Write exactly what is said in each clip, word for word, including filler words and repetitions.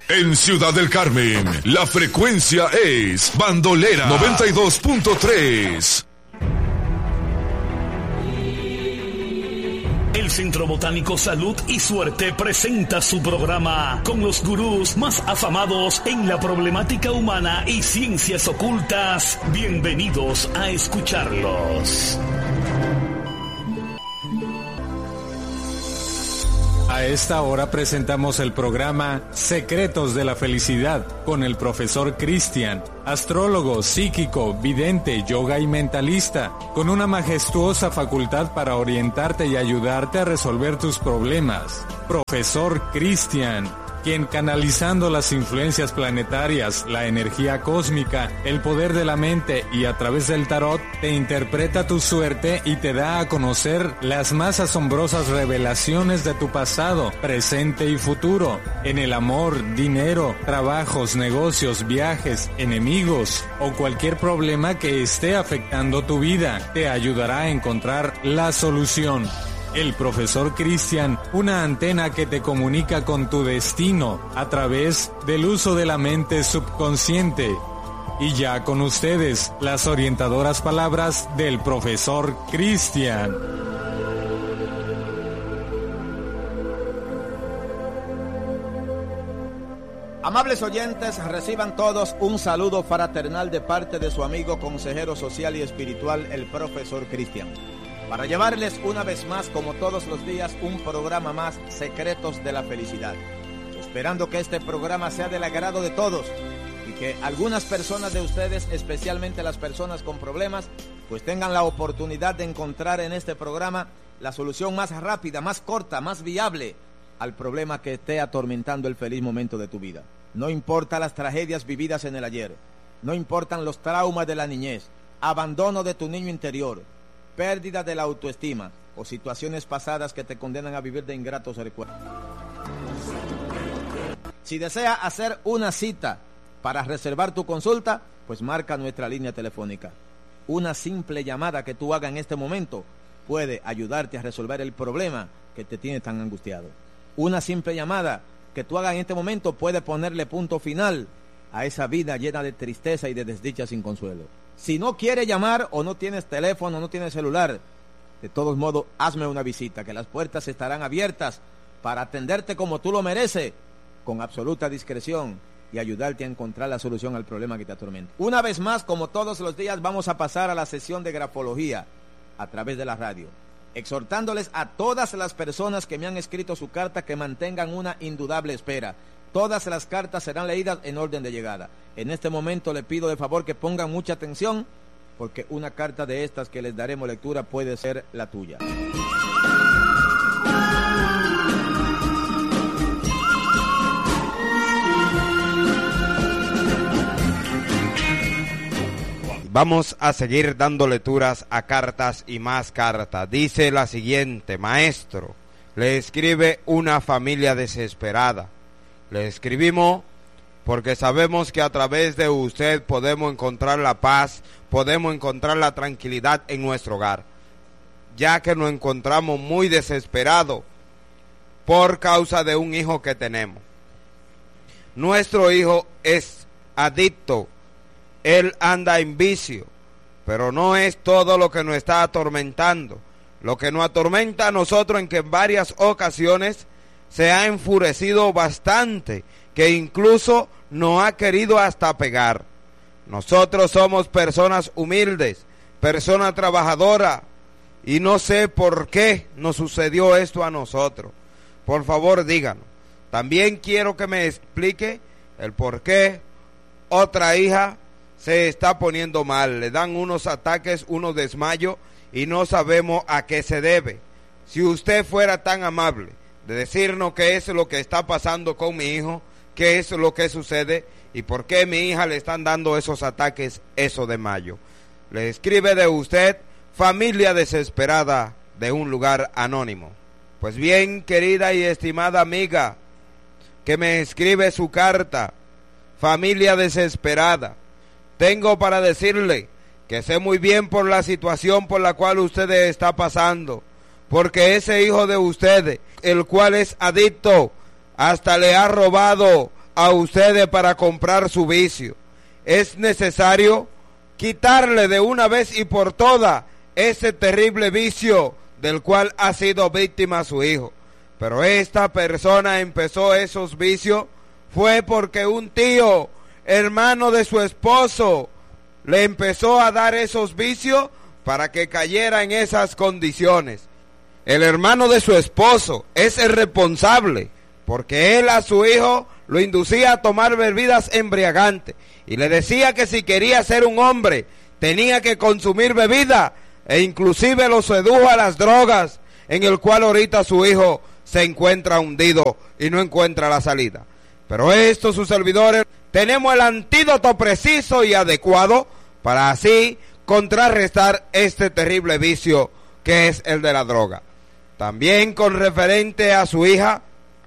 En Ciudad del Carmen, la frecuencia es Bandolera noventa y dos punto tres. El Centro Botánico Salud y Suerte presenta su programa con los gurús más afamados en la problemática humana y ciencias ocultas. Bienvenidos a escucharlos. A esta hora presentamos el programa Secretos de la Felicidad con el profesor Cristian, astrólogo, psíquico, vidente, yoga y mentalista, con una majestuosa facultad para orientarte y ayudarte a resolver tus problemas. Profesor Cristian, quien canalizando las influencias planetarias, la energía cósmica, el poder de la mente y a través del tarot, te interpreta tu suerte y te da a conocer las más asombrosas revelaciones de tu pasado, presente y futuro, en el amor, dinero, trabajos, negocios, viajes, enemigos o cualquier problema que esté afectando tu vida. Te ayudará a encontrar la solución. El profesor Cristian, una antena que te comunica con tu destino a través del uso de la mente subconsciente. Y ya con ustedes, las orientadoras palabras del profesor Cristian. Amables oyentes, reciban todos un saludo fraternal de parte de su amigo consejero social y espiritual, el profesor Cristian, para llevarles una vez más, como todos los días, un programa más, Secretos de la Felicidad. Esperando que este programa sea del agrado de todos y que algunas personas de ustedes, especialmente las personas con problemas, pues tengan la oportunidad de encontrar en este programa la solución más rápida, más corta, más viable al problema que esté atormentando el feliz momento de tu vida. No importa las tragedias vividas en el ayer, no importan los traumas de la niñez, abandono de tu niño interior, pérdida de la autoestima o situaciones pasadas que te condenan a vivir de ingratos recuerdos. Si desea hacer una cita para reservar tu consulta, pues marca nuestra línea telefónica. Una simple llamada que tú hagas en este momento puede ayudarte a resolver el problema que te tiene tan angustiado. Una simple llamada que tú hagas en este momento puede ponerle punto final a esa vida llena de tristeza y de desdicha sin consuelo. Si no quieres llamar o no tienes teléfono, no tienes celular, de todos modos, hazme una visita, que las puertas estarán abiertas para atenderte como tú lo mereces, con absoluta discreción y ayudarte a encontrar la solución al problema que te atormenta. Una vez más, como todos los días, vamos a pasar a la sesión de grafología a través de la radio, exhortándoles a todas las personas que me han escrito su carta que mantengan una indudable espera. Todas las cartas serán leídas en orden de llegada. En este momento le pido de favor que pongan mucha atención, porque una carta de estas que les daremos lectura puede ser la tuya. Vamos a seguir dando lecturas a cartas y más cartas. Dice la siguiente: maestro, le escribe una familia desesperada. Le escribimos porque sabemos que a través de usted podemos encontrar la paz, podemos encontrar la tranquilidad en nuestro hogar, ya que nos encontramos muy desesperados por causa de un hijo que tenemos. Nuestro hijo es adicto, él anda en vicio, pero no es todo lo que nos está atormentando. Lo que nos atormenta a nosotros en que en varias ocasiones se ha enfurecido bastante, que incluso nos ha querido hasta pegar. Nosotros somos personas humildes, personas trabajadoras, y no sé por qué nos sucedió esto a nosotros. Por favor, díganos. También quiero que me explique el por qué otra hija se está poniendo mal. Le dan unos ataques, unos desmayos, y no sabemos a qué se debe. Si usted fuera tan amable de decirnos qué es lo que está pasando con mi hijo, qué es lo que sucede y por qué a mi hija le están dando esos ataques, eso de mayo. Le escribe de usted, familia desesperada de un lugar anónimo. Pues bien, querida y estimada amiga, que me escribe su carta, familia desesperada, tengo para decirle que sé muy bien por la situación por la cual usted está pasando, porque ese hijo de ustedes, el cual es adicto, hasta le ha robado a ustedes para comprar su vicio. Es necesario quitarle de una vez y por todas ese terrible vicio del cual ha sido víctima su hijo. Pero esta persona empezó esos vicios fue porque un tío, hermano de su esposo, le empezó a dar esos vicios para que cayera en esas condiciones. El hermano de su esposo es el responsable, porque él a su hijo lo inducía a tomar bebidas embriagantes y le decía que si quería ser un hombre tenía que consumir bebida, e inclusive lo sedujo a las drogas, en el cual ahorita su hijo se encuentra hundido y no encuentra la salida. Pero estos sus servidores tenemos el antídoto preciso y adecuado para así contrarrestar este terrible vicio que es el de la droga. También con referente a su hija,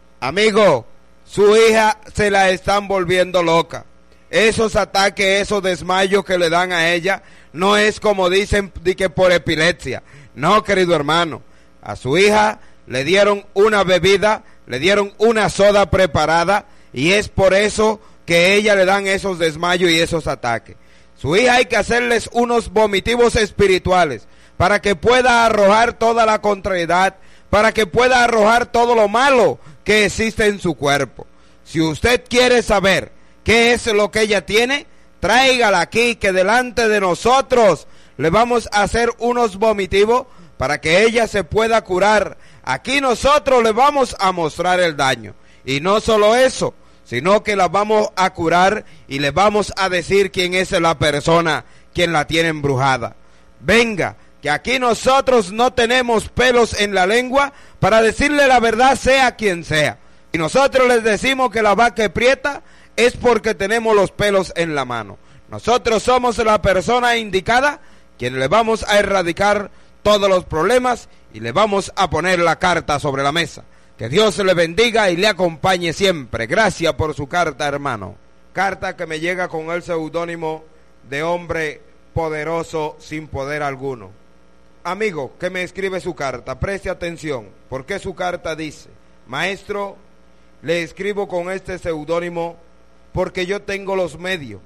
amigo, su hija se la están volviendo loca. Esos ataques, esos desmayos que le dan a ella, no es como dicen de que por epilepsia. No, querido hermano, a su hija le dieron una bebida, le dieron una soda preparada, y es por eso que ella le dan esos desmayos y esos ataques. Su hija hay que hacerles unos vomitivos espirituales para que pueda arrojar toda la contrariedad, para que pueda arrojar todo lo malo que existe en su cuerpo. Si usted quiere saber qué es lo que ella tiene, tráigala aquí, que delante de nosotros le vamos a hacer unos vomitivos para que ella se pueda curar. Aquí nosotros le vamos a mostrar el daño. Y no solo eso, sino que la vamos a curar y le vamos a decir quién es la persona quien la tiene embrujada. Venga, que aquí nosotros no tenemos pelos en la lengua para decirle la verdad sea quien sea. Y nosotros les decimos que la vaca es prieta, es porque tenemos los pelos en la mano. Nosotros somos la persona indicada, quien le vamos a erradicar todos los problemas y le vamos a poner la carta sobre la mesa. Que Dios le bendiga y le acompañe siempre. Gracias por su carta, hermano. Carta que me llega con el seudónimo de hombre poderoso sin poder alguno. Amigo que me escribe su carta, preste atención, porque su carta dice: maestro, le escribo con este seudónimo porque yo tengo los medios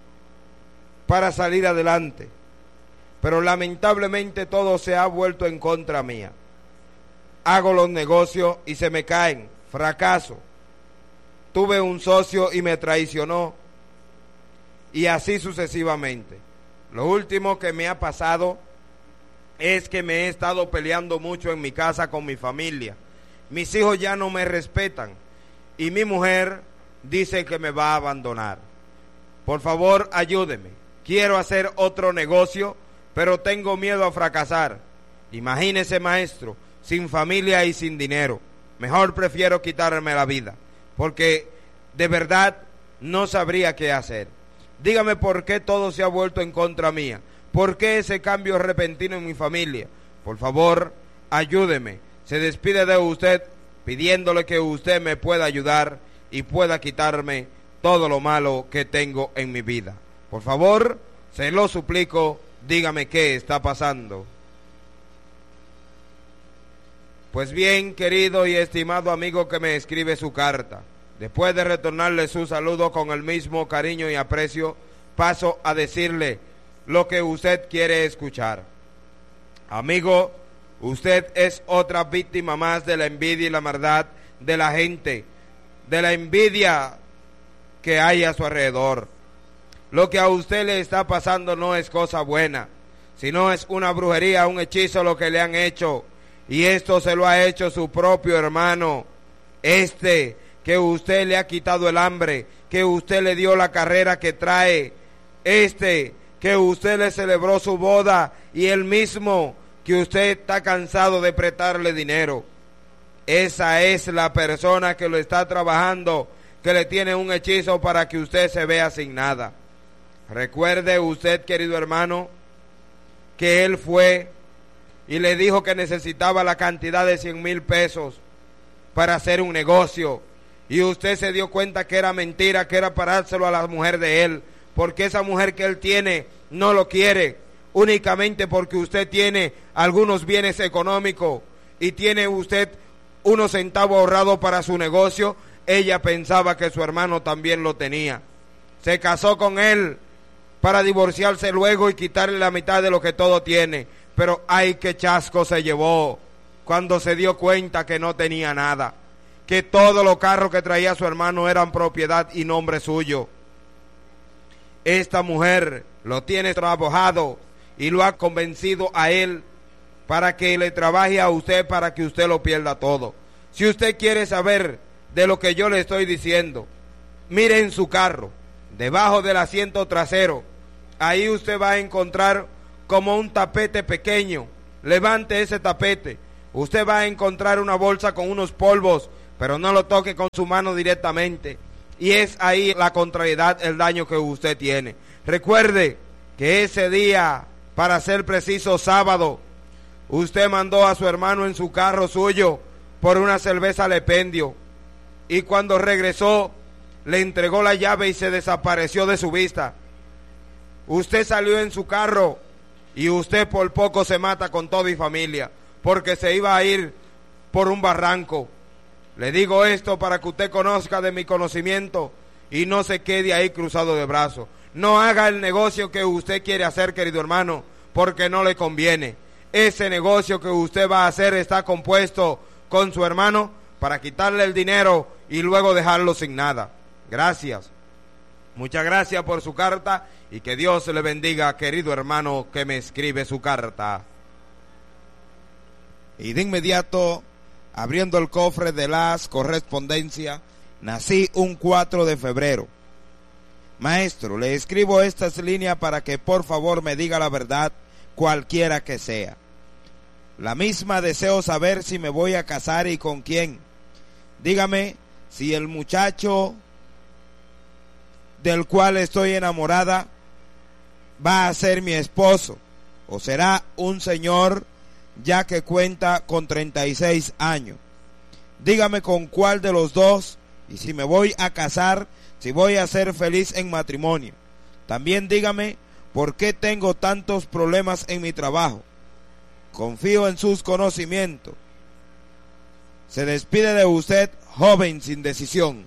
para salir adelante, pero lamentablemente todo se ha vuelto en contra mía. Hago los negocios y se me caen, fracaso. Tuve un socio y me traicionó, y así sucesivamente. Lo último que me ha pasado es que me he estado peleando mucho en mi casa con mi familia. Mis hijos ya no me respetan y mi mujer dice que me va a abandonar. Por favor, ayúdeme. Quiero hacer otro negocio, pero tengo miedo a fracasar. Imagínese, maestro, sin familia y sin dinero. Mejor prefiero quitarme la vida, porque de verdad no sabría qué hacer. Dígame por qué todo se ha vuelto en contra mía. ¿Por qué ese cambio repentino en mi familia? Por favor, ayúdeme. Se despide de usted pidiéndole que usted me pueda ayudar y pueda quitarme todo lo malo que tengo en mi vida. Por favor, se lo suplico, dígame qué está pasando. Pues bien, querido y estimado amigo que me escribe su carta, después de retornarle su saludo con el mismo cariño y aprecio, paso a decirle lo que usted quiere escuchar. Amigo, usted es otra víctima más de la envidia y la maldad de la gente, de la envidia que hay a su alrededor. Lo que a usted le está pasando no es cosa buena, sino es una brujería, un hechizo lo que le han hecho. Y esto se lo ha hecho su propio hermano, este que usted le ha quitado el hambre, que usted le dio la carrera que trae, este que usted le celebró su boda y el mismo que usted está cansado de prestarle dinero. Esa es la persona que lo está trabajando, que le tiene un hechizo para que usted se vea sin nada. Recuerde usted, querido hermano, que él fue y le dijo que necesitaba la cantidad de cien mil pesos para hacer un negocio, y usted se dio cuenta que era mentira, que era para dárselo a la mujer de él, porque esa mujer que él tiene no lo quiere, únicamente porque usted tiene algunos bienes económicos y tiene usted unos centavos ahorrados para su negocio. ella pensaba que su hermano también lo tenía. Se casó con él para divorciarse luego y quitarle la mitad de lo que todo tiene. Pero ay, qué chasco se llevó cuando se dio cuenta que no tenía nada, que todos los carros que traía su hermano eran propiedad y nombre suyo. Esta mujer lo tiene trabajado y lo ha convencido a él para que le trabaje a usted, para que usted lo pierda todo. Si usted quiere saber de lo que yo le estoy diciendo, mire en su carro, debajo del asiento trasero, ahí usted va a encontrar como un tapete pequeño. Levante ese tapete, usted va a encontrar una bolsa con unos polvos, pero no lo toque con su mano directamente. Y es ahí la contrariedad, el daño que usted tiene. Recuerde que ese día, para ser preciso sábado, usted mandó a su hermano en su carro suyo por una cerveza Lependio, y cuando regresó le entregó la llave y se desapareció de su vista. Usted salió en su carro y usted por poco se mata con todo y familia, porque se iba a ir por un barranco. Le digo esto para que usted conozca de mi conocimiento y no se quede ahí cruzado de brazos. No haga el negocio que usted quiere hacer, querido hermano, porque no le conviene. Ese negocio que usted va a hacer está compuesto con su hermano para quitarle el dinero y luego dejarlo sin nada. Gracias. Muchas gracias por su carta y que Dios le bendiga, querido hermano que me escribe su carta. Y de inmediato, abriendo el cofre de las correspondencias, nací un cuatro de febrero. Maestro, le escribo estas líneas para que por favor me diga la verdad, cualquiera que sea. La misma deseo saber si me voy a casar y con quién. Dígame si el muchacho del cual estoy enamorada va a ser mi esposo o será un señor ya que cuenta con treinta y seis años. Dígame con cuál de los dos y si me voy a casar, si voy a ser feliz en matrimonio. También dígame por qué tengo tantos problemas en mi trabajo. Confío en sus conocimientos. Se despide de usted, joven sin decisión.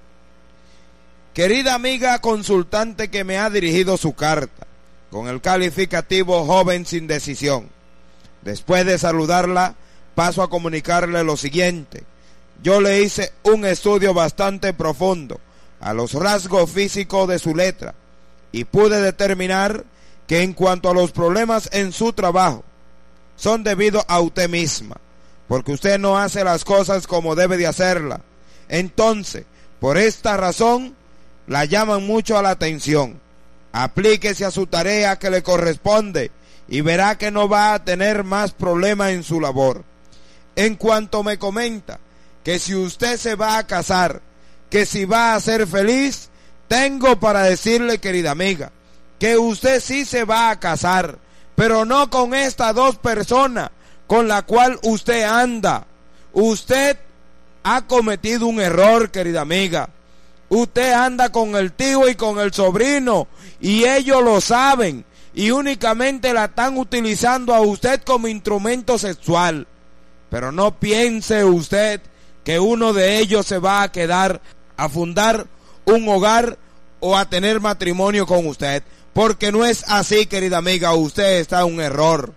Querida amiga consultante que me ha dirigido su carta, con el calificativo joven sin decisión. Después de saludarla, paso a comunicarle lo siguiente. Yo le hice un estudio bastante profundo a los rasgos físicos de su letra y pude determinar que en cuanto a los problemas en su trabajo, son debido a usted misma, porque usted no hace las cosas como debe de hacerla. Entonces, por esta razón, la llaman mucho a la atención. Aplíquese a su tarea que le corresponde y verá que no va a tener más problemas en su labor. En cuanto me comenta que si usted se va a casar, que si va a ser feliz, tengo para decirle, querida amiga, que usted sí se va a casar, pero no con estas dos personas con la cual usted anda. Usted ha cometido un error, querida amiga. Usted anda con el tío y con el sobrino y ellos lo saben y únicamente la están utilizando a usted como instrumento sexual. Pero no piense usted que uno de ellos se va a quedar a fundar un hogar o a tener matrimonio con usted, porque no es así, querida amiga. Usted está en un error.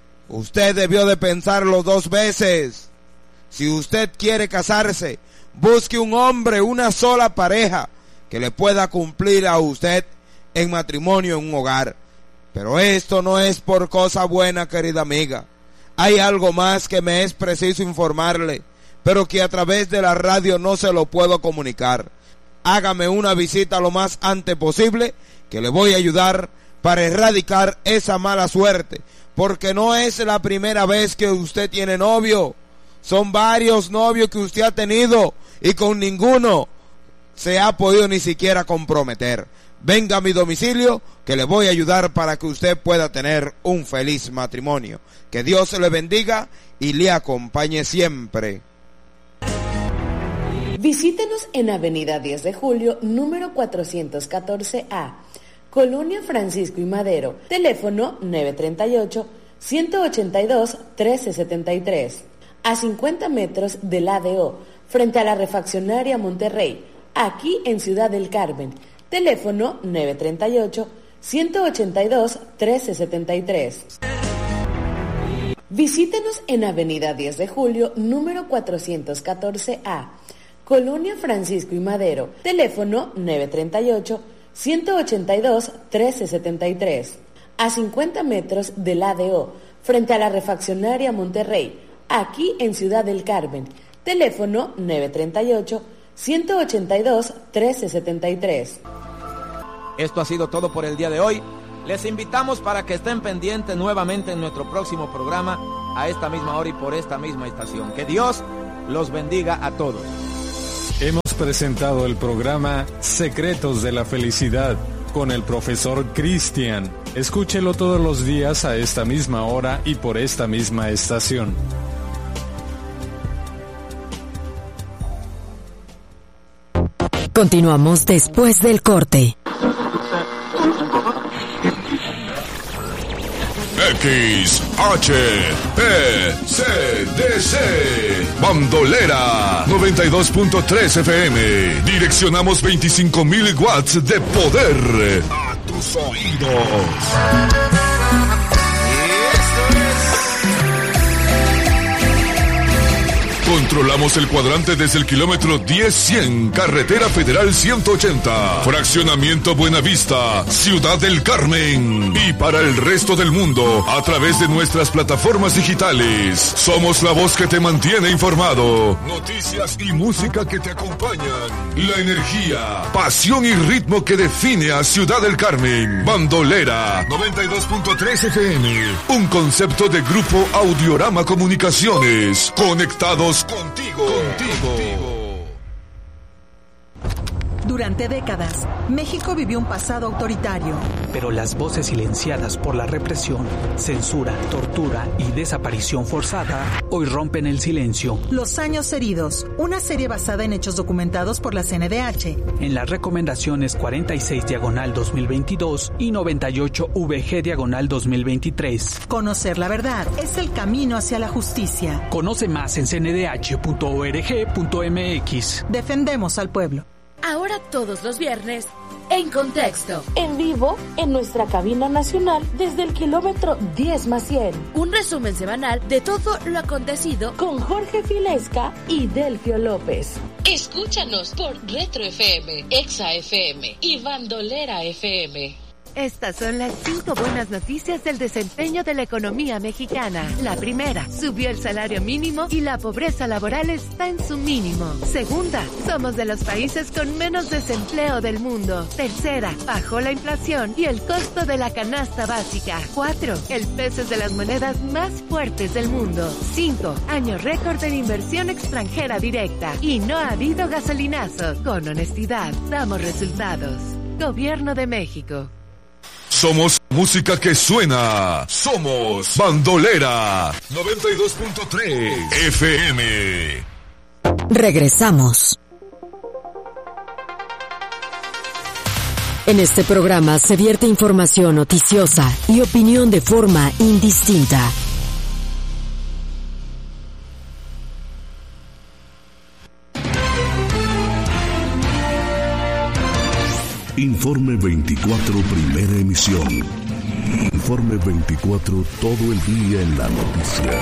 Usted debió de pensarlo dos veces. Si usted quiere casarse, busque un hombre, una sola pareja que le pueda cumplir a usted en matrimonio en un hogar. Pero esto no es por cosa buena, querida amiga. Hay algo más que me es preciso informarle, pero que a través de la radio no se lo puedo comunicar. Hágame una visita lo más antes posible, que le voy a ayudar para erradicar esa mala suerte, porque no es la primera vez que usted tiene novio. Son varios novios que usted ha tenido y con ninguno se ha podido ni siquiera comprometer. Venga a mi domicilio que le voy a ayudar para que usted pueda tener un feliz matrimonio. Que Dios le bendiga y le acompañe siempre. Visítenos en Avenida diez de julio, número cuatrocientos catorce A, Colonia Francisco y Madero, teléfono nueve tres ocho, uno ocho dos, uno tres siete tres. A cincuenta metros del A D O, frente a la refaccionaria Monterrey, aquí en Ciudad del Carmen. Teléfono nueve tres ocho, uno ocho dos, uno tres siete tres. Visítenos en Avenida diez de Julio, número cuatrocientos catorce A, Colonia Francisco y Madero. Teléfono nueve tres ocho, uno ocho dos, uno tres siete tres. A cincuenta metros del A D O, frente a la refaccionaria Monterrey, aquí en Ciudad del Carmen. Teléfono nueve tres ocho, uno ocho dos, uno tres siete tres. Esto ha sido todo por el día de hoy. Les invitamos para que estén pendientes nuevamente en nuestro próximo programa a esta misma hora y por esta misma estación. Que Dios los bendiga a todos. Hemos presentado el programa Secretos de la Felicidad con el profesor Cristian. Escúchelo todos los días a esta misma hora y por esta misma estación. Continuamos después del corte. X H P C D C Bandolera noventa y dos punto tres F M. Direccionamos veinticinco mil watts de poder a tus oídos. Controlamos el cuadrante desde el kilómetro diez cien, Carretera Federal ciento ochenta, Fraccionamiento Buenavista, Ciudad del Carmen. Y para el resto del mundo, a través de nuestras plataformas digitales. Somos la voz que te mantiene informado. Noticias y música que te acompañan. La energía, pasión y ritmo que define a Ciudad del Carmen. Bandolera noventa y dos punto tres F M. Un concepto de Grupo Audiorama Comunicaciones. Conectados contigo, contigo. Durante décadas, México vivió un pasado autoritario. Pero las voces silenciadas por la represión, censura, tortura y desaparición forzada hoy rompen el silencio. Los años heridos, una serie basada en hechos documentados por la C N D H. En las recomendaciones cuarenta y seis diagonal dos mil veintidós y noventa y ocho V G diagonal dos mil veintitrés. Conocer la verdad es el camino hacia la justicia. Conoce más en c n d h punto org punto m x. Defendemos al pueblo. Ahora todos los viernes, En Contexto. En vivo, en nuestra cabina nacional, desde el kilómetro diez más cien. Un resumen semanal de todo lo acontecido con Jorge Filesca y Delfio López. Escúchanos por Retro F M, Exa F M y Bandolera F M. Estas son las cinco buenas noticias del desempeño de la economía mexicana. La primera, subió el salario mínimo y la pobreza laboral está en su mínimo. Segunda, somos de los países con menos desempleo del mundo. Tercera, bajó la inflación y el costo de la canasta básica. Cuatro, el peso es de las monedas más fuertes del mundo. Cinco, año récord en inversión extranjera directa. Y no ha habido gasolinazos. Con honestidad, damos resultados. Gobierno de México. Somos música que suena. Somos Bandolera noventa y dos punto tres F M. Regresamos. En este programa se vierte información noticiosa y opinión de forma indistinta. Informe veinticuatro, primera emisión. Informe veinticuatro, todo el día en la noticia.